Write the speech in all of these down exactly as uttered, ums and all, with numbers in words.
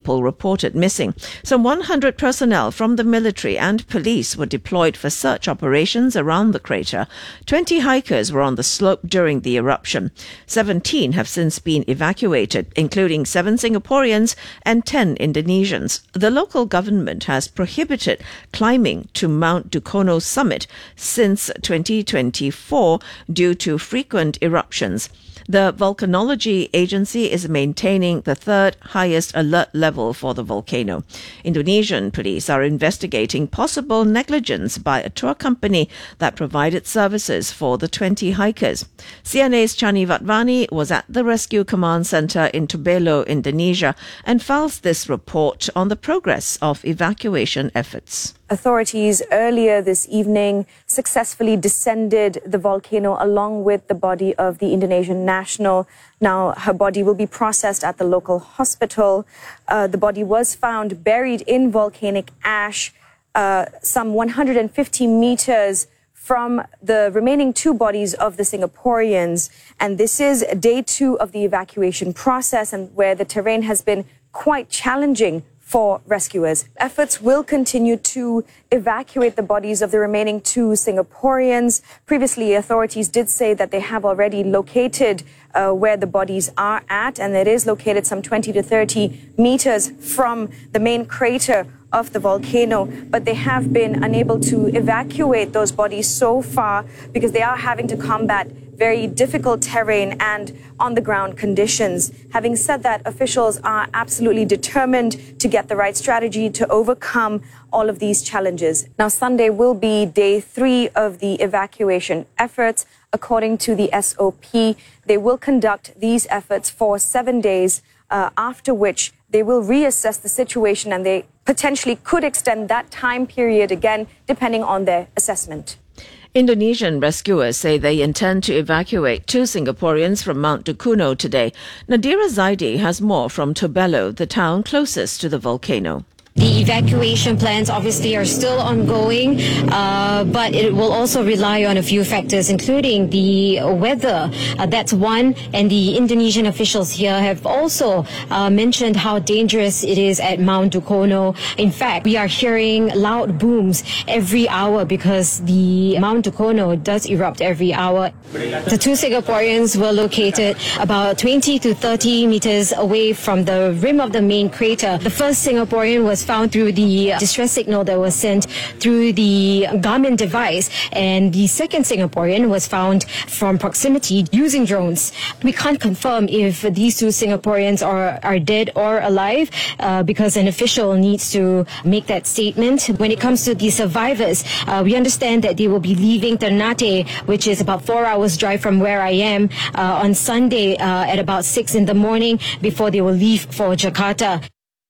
people reported missing. Some one hundred personnel from the military and police were deployed for search operations around the crater. twenty hikers were on the slope during the eruption. seventeen have since been evacuated, including seven Singaporeans and ten Indonesians. The local government has prohibited climbing to Mount Dukono summit since twenty twenty-four due to frequent eruptions. The Volcanology Agency is maintaining the third highest alert level for the volcano. Indonesian police are investigating possible negligence by a tour company that provided services for the twenty hikers. C N A's Chani Vatvani was at the Rescue Command Center in Tubelo, Indonesia, and files this report on the progress of evacuation efforts. Authorities earlier this evening successfully descended the volcano along with the body of the Indonesian national. Now, her body will be processed at the local hospital. Uh, the body was found buried in volcanic ash, uh, some one hundred fifty meters from the remaining two bodies of the Singaporeans. And this is day two of the evacuation process, and where the terrain has been quite challenging for rescuers. Efforts will continue to evacuate the bodies of the remaining two Singaporeans. Previously, authorities did say that they have already located uh, where the bodies are at, and it is located some twenty to thirty meters from the main crater of the volcano, but they have been unable to evacuate those bodies so far because they are having to combat very difficult terrain and on-the-ground conditions. Having said that, officials are absolutely determined to get the right strategy to overcome all of these challenges. Now, Sunday will be day three of the evacuation efforts. According to the S O P, they will conduct these efforts for seven days, uh, after which they will reassess the situation, and they potentially could extend that time period again, depending on their assessment. Indonesian rescuers say they intend to evacuate two Singaporeans from Mount Dukono today. Nadira Zaidi has more from Tubelo, the town closest to the volcano. The evacuation plans obviously are still ongoing, uh, but it will also rely on a few factors, including the weather. Uh, that's one, and the Indonesian officials here have also uh, mentioned how dangerous it is at Mount Dukono. In fact, we are hearing loud booms every hour because the Mount Dukono does erupt every hour. The two Singaporeans were located about twenty to thirty meters away from the rim of the main crater. The first Singaporean was found through the distress signal that was sent through the Garmin device, and the second Singaporean was found from proximity using drones. We can't confirm if these two Singaporeans are, are dead or alive uh, because an official needs to make that statement. When it comes to the survivors, uh, we understand that they will be leaving Ternate, which is about four hours drive from where I am, uh, on Sunday uh, at about six in the morning before they will leave for Jakarta.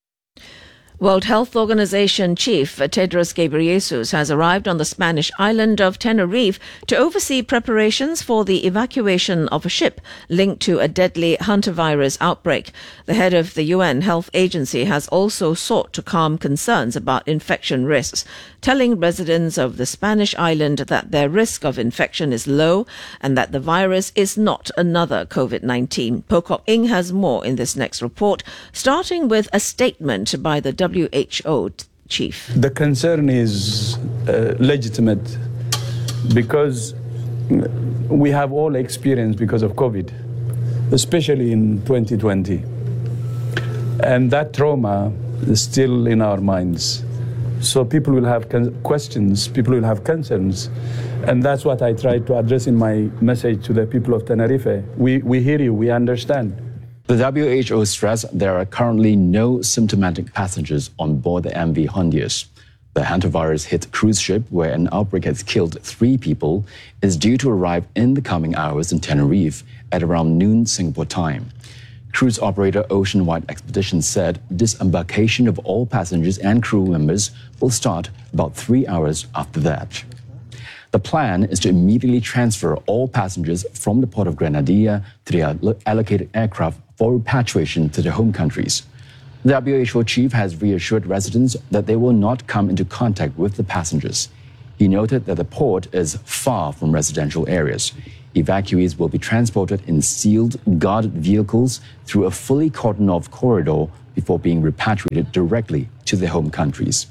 World Health Organization Chief Tedros Ghebreyesus has arrived on the Spanish island of Tenerife to oversee preparations for the evacuation of a ship linked to a deadly hantavirus outbreak. The head of the U N Health Agency has also sought to calm concerns about infection risks, telling residents of the Spanish island that their risk of infection is low and that the virus is not another COVID nineteen. Pokok Ing has more in this next report, starting with a statement by the W H O chief. The concern is uh, legitimate because we have all experienced because of COVID, especially in twenty twenty. And that trauma is still in our minds. So people will have questions, people will have concerns. And that's what I tried to address in my message to the people of Tenerife. We, we hear you, we understand. The W H O stressed there are currently no symptomatic passengers on board the M V Hondius. The hantavirus-hit cruise ship, where an outbreak has killed three people, is due to arrive in the coming hours in Tenerife at around noon Singapore time. Cruise operator Ocean Wide Expeditions said disembarkation of all passengers and crew members will start about three hours after that. The plan is to immediately transfer all passengers from the port of Grenadilla to the allocated aircraft for repatriation to their home countries. The W H O chief has reassured residents that they will not come into contact with the passengers. He noted that the port is far from residential areas. Evacuees will be transported in sealed, guarded vehicles through a fully cordoned-off corridor before being repatriated directly to their home countries.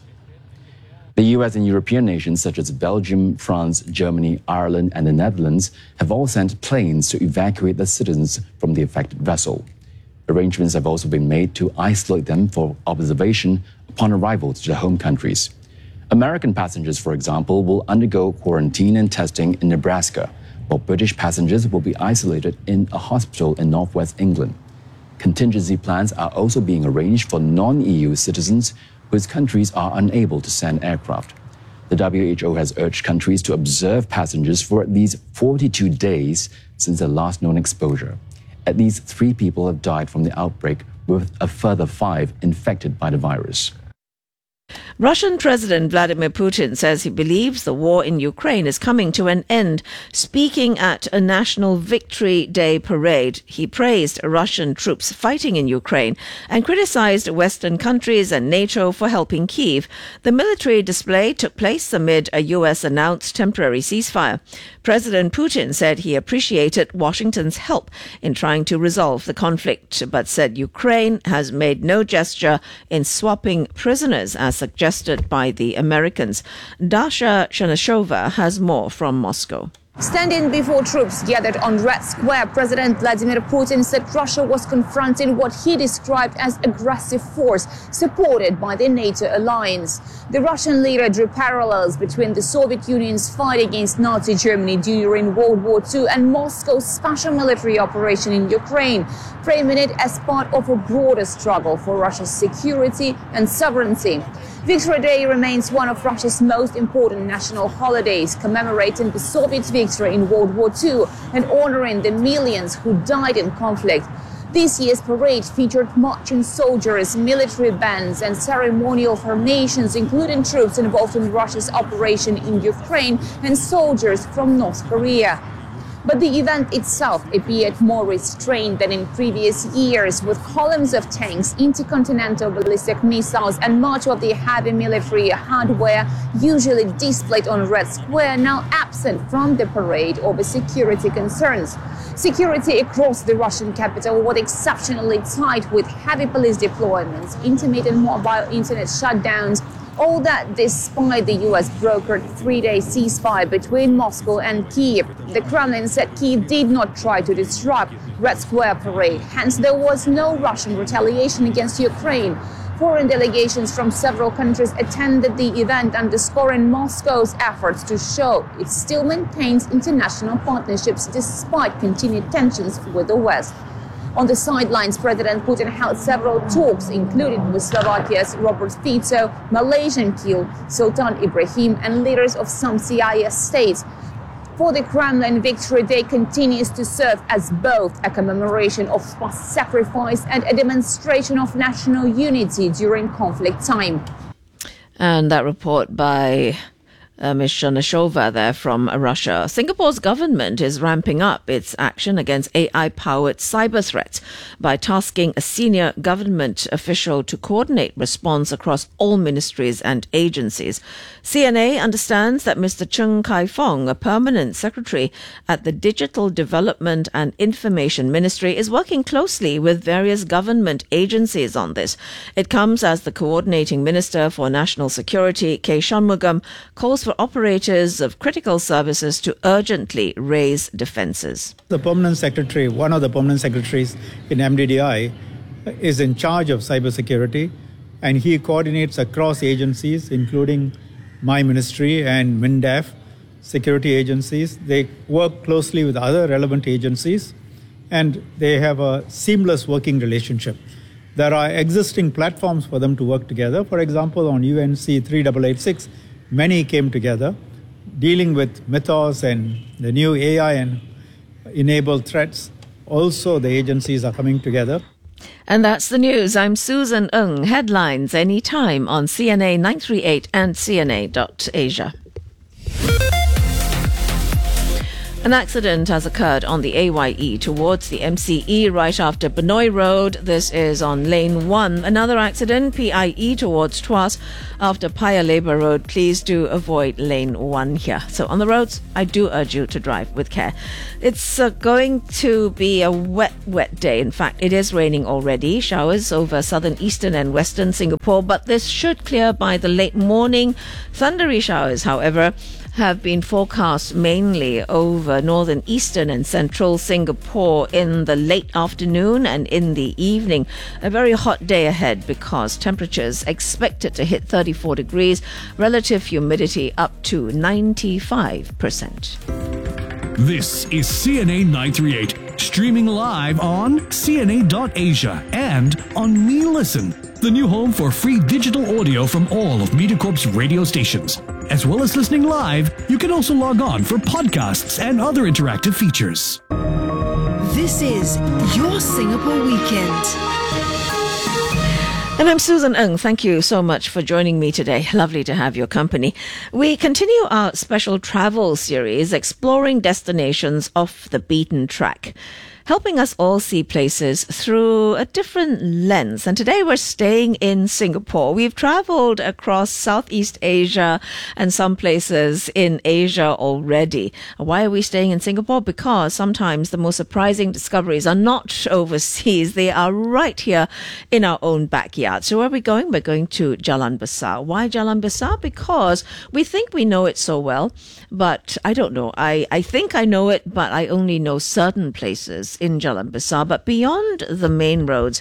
The U S and European nations such as Belgium, France, Germany, Ireland, and the Netherlands have all sent planes to evacuate the citizens from the affected vessel. Arrangements have also been made to isolate them for observation upon arrival to their home countries. American passengers, for example, will undergo quarantine and testing in Nebraska, while British passengers will be isolated in a hospital in northwest England. Contingency plans are also being arranged for non-E U citizens whose countries are unable to send aircraft. The W H O has urged countries to observe passengers for at least forty-two days since their last known exposure. At least three people have died from the outbreak, with a further five infected by the virus. Russian President Vladimir Putin says he believes the war in Ukraine is coming to an end. Speaking at a National Victory Day parade, he praised Russian troops fighting in Ukraine and criticized Western countries and NATO for helping Kyiv. The military display took place amid a U S-announced temporary ceasefire. President Putin said he appreciated Washington's help in trying to resolve the conflict, but said Ukraine has made no gesture in swapping prisoners as suggested by the Americans. Dasha Chernyshova has more from Moscow. Standing before troops gathered on Red Square, President Vladimir Putin said Russia was confronting what he described as aggressive force supported by the NATO alliance. The Russian leader drew parallels between the Soviet Union's fight against Nazi Germany during World War Two and Moscow's special military operation in Ukraine, framing it as part of a broader struggle for Russia's security and sovereignty. Victory Day remains one of Russia's most important national holidays, commemorating the Soviet victory in World War Two and honoring the millions who died in conflict. This year's parade featured marching soldiers, military bands, and ceremonial formations, including troops involved in Russia's operation in Ukraine and soldiers from North Korea. But the event itself appeared more restrained than in previous years, with columns of tanks, intercontinental ballistic missiles, and much of the heavy military hardware usually displayed on Red Square now absent from the parade over security concerns. Security across the Russian capital was exceptionally tight, with heavy police deployments, intermittent mobile internet shutdowns. All that despite the U S brokered three-day ceasefire between Moscow and Kyiv. The Kremlin said Kyiv did not try to disrupt Red Square parade, hence there was no Russian retaliation against Ukraine. Foreign delegations from several countries attended the event, underscoring Moscow's efforts to show it still maintains international partnerships despite continued tensions with the West. On the sidelines, President Putin held several talks, including with Slovakia's Robert Fico, Malaysian Keel, Sultan Ibrahim, and leaders of some C I S states. For the Kremlin, Victory Day continues to serve as both a commemoration of past sacrifice and a demonstration of national unity during conflict time. And that report by Uh, Miz Chernyshova there from Russia. Singapore's government is ramping up its action against A I-powered cyber threats by tasking a senior government official to coordinate response across all ministries and agencies. C N A understands that Mister Chung Kai-Fong, a permanent secretary at the Digital Development and Information Ministry, is working closely with various government agencies on this. It comes as the coordinating minister for national security, K. Shanmugam, calls for operators of critical services to urgently raise defences. The permanent secretary, one of the permanent secretaries in M D D I, is in charge of cybersecurity, and he coordinates across agencies, including my ministry and MINDEF, security agencies. They work closely with other relevant agencies, and they have a seamless working relationship. There are existing platforms for them to work together. For example, on U N C three eight eight six, many came together dealing with Mythos and the new A I and enabled threats. Also, the agencies are coming together. And that's the news. I'm Susan Ng. Headlines anytime on C N A nine thirty-eight and C N A dot Asia. An accident has occurred on the A Y E towards the M C E right after Benoi Road. This is on lane one. Another accident, P I E towards Tuas after Paya Lebar Road. Please do avoid lane one here. So on the roads, I do urge you to drive with care. It's uh, going to be a wet, wet day. In fact, it is raining already. Showers over southern, eastern and western Singapore, but this should clear by the late morning. Thundery showers, however, have been forecast mainly over northern, eastern and central Singapore in the late afternoon and in the evening. A very hot day ahead because temperatures expected to hit thirty-four degrees, relative humidity up to ninety-five percent. This is C N A nine thirty-eight, streaming live on C N A dot Asia and on Me Listen, the new home for free digital audio from all of MediaCorp's radio stations. As well as listening live, you can also log on for podcasts and other interactive features. This is your Singapore Weekend. And I'm Susan Ng. Thank you so much for joining me today. Lovely to have your company. We continue our special travel series exploring destinations off the beaten track, helping us all see places through a different lens. And today we're staying in Singapore. We've traveled across Southeast Asia and some places in Asia already. Why are we staying in Singapore? Because sometimes the most surprising discoveries are not overseas. They are right here in our own backyard. So where are we going? We're going to Jalan Besar. Why Jalan Besar? Because we think we know it so well, but I don't know. I, I think I know it, but I only know certain places in Jalan Besar. But beyond the main roads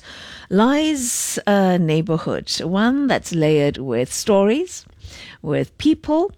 lies a neighborhood, one that's layered with stories, with people,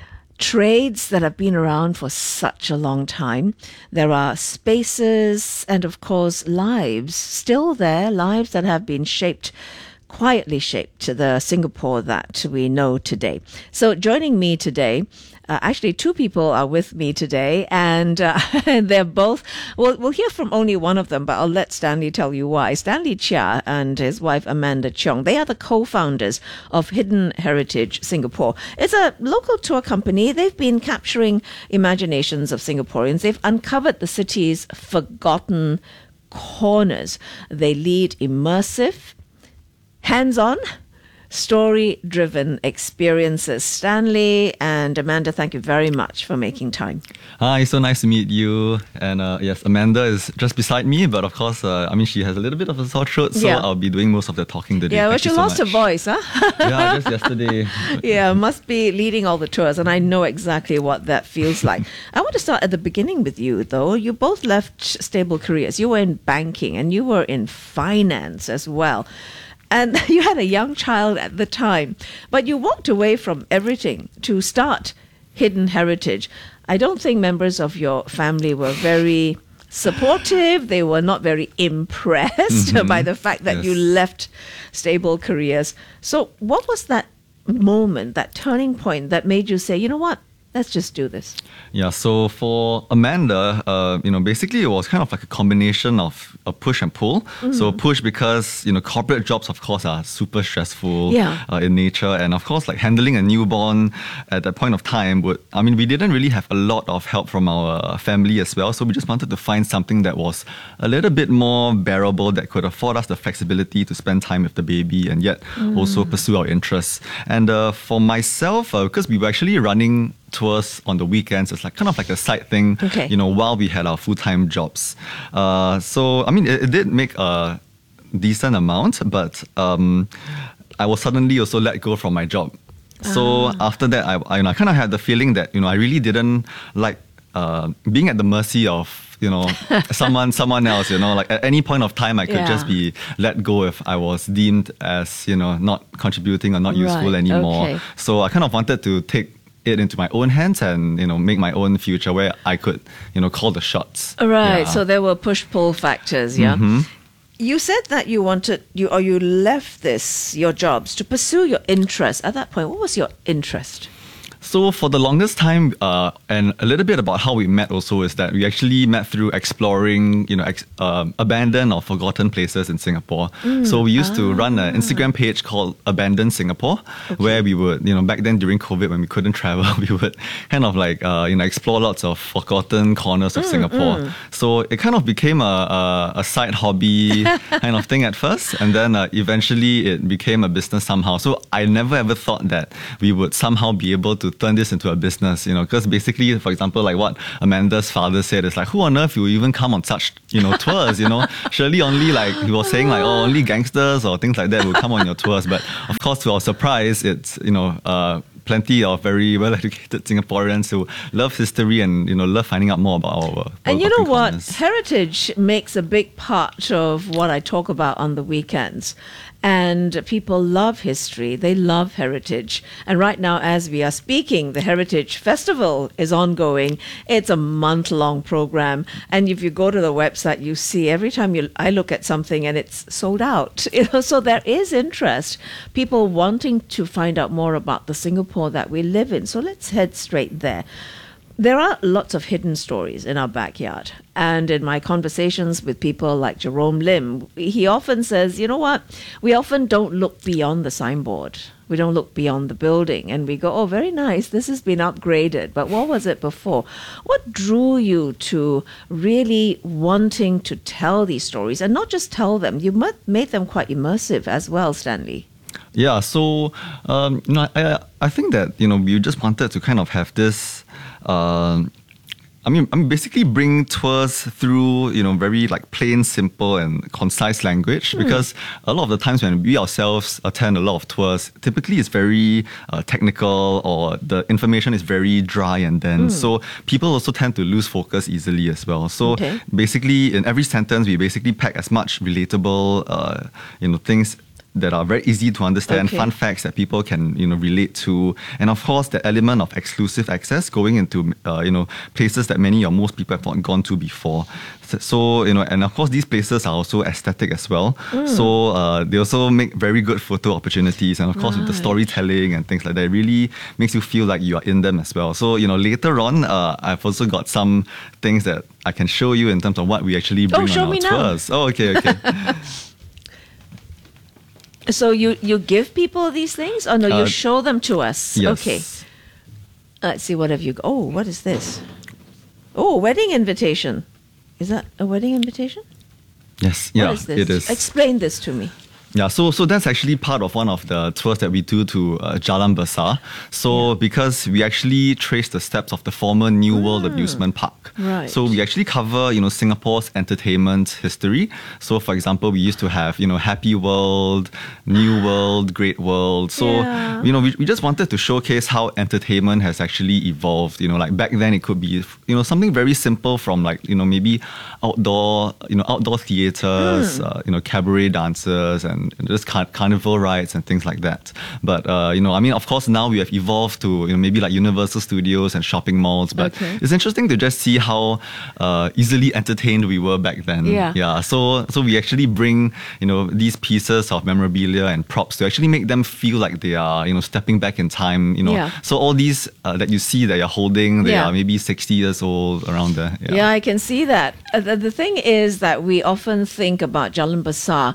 trades that have been around for such a long time. There are spaces and, of course, lives still there, lives that have been shaped quietly shaped the Singapore that we know today. So joining me today, uh, actually two people are with me today, and uh, they're both, well, we'll hear from only one of them, but I'll let Stanley tell you why. Stanley Chia and his wife Amanda Cheong, they are the co-founders of Hidden Heritage Singapore. It's a local tour company. They've been capturing imaginations of Singaporeans. They've uncovered the city's forgotten corners. They lead immersive, hands-on, story-driven experiences. Stanley and Amanda, thank you very much for making time. Hi, so nice to meet you. And uh, yes, Amanda is just beside me, but of course, uh, I mean, she has a little bit of a sore throat, so yeah. I'll be doing most of the talking today. Yeah, well, Thank she you so lost much. her voice, huh? Yeah, just yesterday. Yeah, must be leading all the tours, and I know exactly what that feels like. I want to start at the beginning with you, though. You both left stable careers. You were in banking, and you were in finance as well. And you had a young child at the time, but you walked away from everything to start Hidden Heritage. I don't think members of your family were very supportive. They were not very impressed mm-hmm. by the fact that yes. you left stable careers. So what was that moment, that turning point that made you say, you know what? Let's just do this. Yeah, so for Amanda, uh, you know, basically it was kind of like a combination of a push and pull. Mm-hmm. So push because, you know, corporate jobs, of course, are super stressful yeah. uh, in nature. And of course, like handling a newborn at that point of time would, I mean, we didn't really have a lot of help from our family as well. So we just wanted to find something that was a little bit more bearable, that could afford us the flexibility to spend time with the baby and yet mm. also pursue our interests. And uh, for myself, uh, because we were actually running tours on the weekends, it's like kind of like a side thing, okay. you know, while we had our full-time jobs. Uh, so, I mean, it, it did make a decent amount, but um, I was suddenly also let go from my job. So ah. after that, I, I, you know, I kind of had the feeling that, you know, I really didn't like uh, being at the mercy of, you know, someone someone else, you know, like at any point of time I could yeah. just be let go if I was deemed as, you know, not contributing or not right. useful anymore. Okay. So I kind of wanted to take it into my own hands and, you know, make my own future where I could, you know, call the shots. Right. Yeah. So there were push-pull factors, yeah? Mm-hmm. You said that you wanted, you or you left this, your jobs, to pursue your interest. At that point, what was your interest? So for the longest time, uh, and a little bit about how we met also is that we actually met through exploring, you know, ex- um, abandoned or forgotten places in Singapore. Mm. So we used ah. to run an Instagram page called Abandoned Singapore, okay. where we would, you know, back then during COVID when we couldn't travel, we would kind of like, uh, you know, explore lots of forgotten corners of mm, Singapore. Mm. So it kind of became a, a, a side hobby kind of thing at first, and then uh, eventually it became a business somehow. So I never ever thought that we would somehow be able to turn this into a business, you know, because basically, for example, like what Amanda's father said, it's like, who on earth will even come on such, you know, tours, you know? Surely only like, he was saying like, oh, only gangsters or things like that will come on your tours. But of course, to our surprise, it's, you know, uh, plenty of very well-educated Singaporeans who love history and, you know, love finding out more about our. And you know what? Corners. Heritage makes a big part of what I talk about on the weekends. And people love history. They love heritage. And right now, as we are speaking, the Heritage Festival is ongoing. It's a month-long program. And if you go to the website, you see every time you I look at something and it's sold out. You know, so there is interest. People wanting to find out more about the Singapore that we live in. So let's head straight there. There are lots of hidden stories in our backyard. And in my conversations with people like Jerome Lim, he often says, you know what, we often don't look beyond the signboard. We don't look beyond the building. And we go, oh, very nice, this has been upgraded. But what was it before? What drew you to really wanting to tell these stories? And not just tell them, you made them quite immersive as well, Stanley. Yeah, so um, you know, I, I think that, you know, we just wanted to kind of have this... Uh, I mean, I mean, basically bring tours through, you know, very like plain, simple and concise language, mm. because a lot of the times when we ourselves attend a lot of tours, typically it's very uh, technical or the information is very dry and dense. Mm. So people also tend to lose focus easily as well. So okay. basically in every sentence, we basically pack as much relatable, uh, you know, things that are very easy to understand, okay. fun facts that people can, you know, relate to, and of course the element of exclusive access, going into uh, you know, places that many or most people have not gone to before. So, you know, and of course these places are also aesthetic as well. Mm. So uh, they also make very good photo opportunities, and of course right. with the storytelling and things like that, it really makes you feel like you are in them as well. So, you know, later on, uh, I've also got some things that I can show you in terms of what we actually bring oh, show on our me tours. Now. Oh, okay, okay. So you, you give people these things? Or no, you uh, show them to us? Yes. Okay. Let's see, what have you... Oh, what is this? Oh, wedding invitation. Is that a wedding invitation? Yes, yeah, what is this? it is. Explain this to me. Yeah, so so that's actually part of one of the tours that we do to uh, Jalan Besar. So yeah. because we actually trace the steps of the former New mm. World Amusement Park. Right. So we actually cover, you know, Singapore's entertainment history. So for example, we used to have, you know, Happy World, New World, Great World. So, yeah. you know, we, we just wanted to showcase how entertainment has actually evolved. You know, like back then it could be, you know, something very simple from like, you know, maybe outdoor, you know, outdoor theatres, mm. uh, you know, cabaret dancers and And just car- carnival rides and things like that. But, uh, you know, I mean, of course, now we have evolved to, you know, maybe like Universal Studios and shopping malls. But okay. it's interesting to just see how uh, easily entertained we were back then. Yeah. Yeah. So, so we actually bring, you know, these pieces of memorabilia and props to actually make them feel like they are, you know, stepping back in time. You know, yeah. so all these uh, that you see that you're holding, they yeah. are maybe sixty years old around there. Yeah, yeah I can see that. Uh, the, the thing is that we often think about Jalan Besar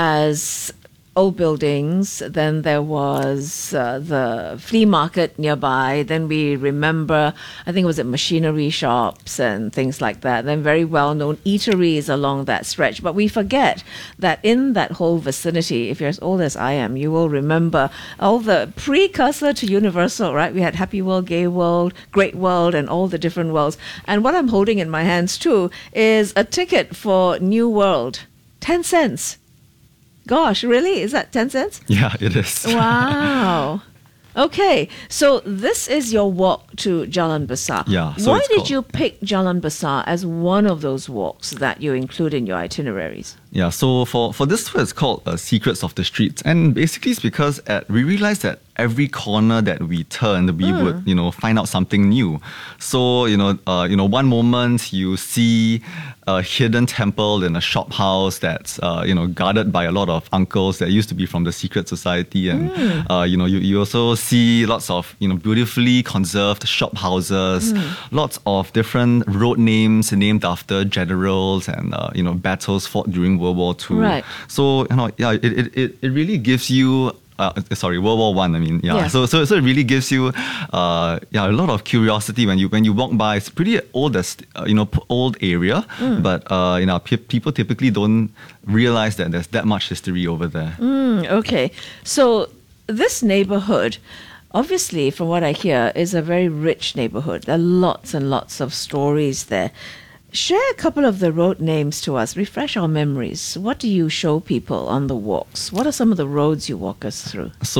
as old buildings, then there was uh, the flea market nearby, then we remember, I think it was at machinery shops and things like that, then very well-known eateries along that stretch. But we forget that in that whole vicinity, if you're as old as I am, you will remember all the precursor to Universal, right? We had Happy World, Gay World, Great World, and all the different worlds. And what I'm holding in my hands too is a ticket for New World, ten cents. Gosh, really? Is that ten cents? Yeah, it is. Wow. Okay, so this is your walk to Jalan Besar. Yeah. So Why it's did called, you pick Jalan Besar as one of those walks that you include in your itineraries? Yeah, so for, for this tour, it's called uh, Secrets of the Streets. And basically it's because at, we realized that every corner that we turned, we Mm. would, you know, find out something new. So, you know, uh, you know, one moment you see a hidden temple in a shop house that's, uh, you know, guarded by a lot of uncles that used to be from the secret society. And, Mm. uh, you know, you, you also see lots of, you know, beautifully conserved shop houses, Mm. lots of different road names named after generals and, uh, you know, battles fought during World War Two. Right. So, you know, yeah, it, it, it, it really gives you Uh, sorry, World War One. I, I mean, yeah. Yeah. So, so, so it really gives you, uh, yeah, a lot of curiosity when you when you walk by. It's pretty old, uh, you know, old area, Mm. but uh, you know, pe- people typically don't realize that there's that much history over there. Mm, okay. So this neighborhood, obviously, from what I hear, is a very rich neighborhood. There are lots and lots of stories there. Share a couple of the road names to us. Refresh our memories. What do you show people on the walks? What are some of the roads you walk us through? So